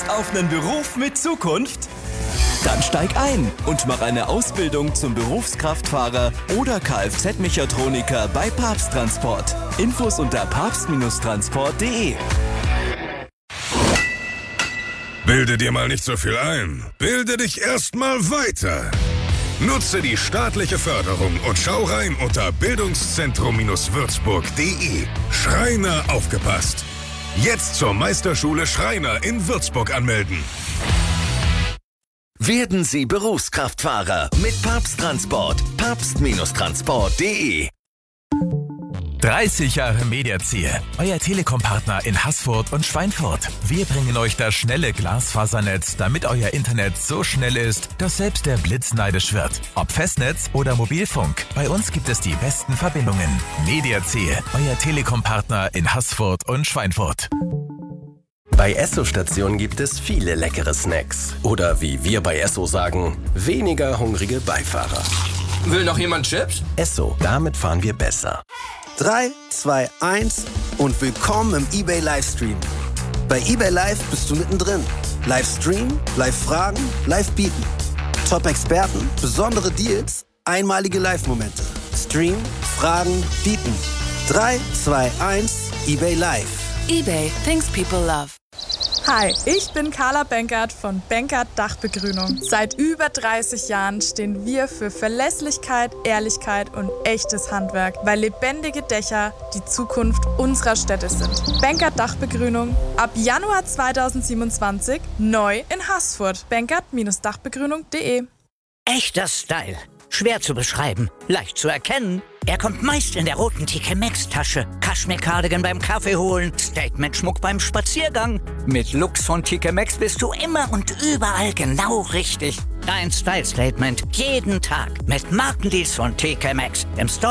Lust auf einen Beruf mit Zukunft? Dann steig ein und mach eine Ausbildung zum Berufskraftfahrer oder Kfz-Mechatroniker bei Papst Transport. Infos unter papst-transport.de. Bilde dir mal nicht so viel ein. Bilde dich erstmal weiter. Nutze die staatliche Förderung und schau rein unter bildungszentrum-würzburg.de. Schreiner aufgepasst. Jetzt zur Meisterschule Schreiner in Würzburg anmelden. Werden Sie Berufskraftfahrer mit Papst Transport. papst-transport.de. 30 Jahre Mediaziel, euer Telekom-Partner in Haßfurt und Schweinfurt. Wir bringen euch das schnelle Glasfasernetz, damit euer Internet so schnell ist, dass selbst der Blitz neidisch wird. Ob Festnetz oder Mobilfunk, bei uns gibt es die besten Verbindungen. Mediaziel, euer Telekom-Partner in Haßfurt und Schweinfurt. Bei Esso-Stationen gibt es viele leckere Snacks. Oder wie wir bei Esso sagen, weniger hungrige Beifahrer. Will noch jemand Chips? Esso, damit fahren wir besser. 3, 2, 1 und willkommen im eBay Livestream. Bei eBay Live bist du mittendrin. Livestream, Live-Fragen, Live-Bieten. Top-Experten, besondere Deals, einmalige Live-Momente. Stream, Fragen, Bieten. 3, 2, 1, eBay Live. eBay, things people love. Hi, ich bin Carla Benkert von Benkert Dachbegrünung. Seit über 30 Jahren stehen wir für Verlässlichkeit, Ehrlichkeit und echtes Handwerk, weil lebendige Dächer die Zukunft unserer Städte sind. Benkert Dachbegrünung ab Januar 2027 neu in Haßfurt. Benkert-dachbegrünung.de. Echter Style. Schwer zu beschreiben, leicht zu erkennen. Er kommt meist in der roten TK Maxx Tasche. Kaschmir-Cardigan beim Kaffee holen, Statement-Schmuck beim Spaziergang. Mit Looks von TK Maxx bist du immer und überall genau richtig. Dein Style-Statement jeden Tag mit Markendeals von TK Maxx im Store.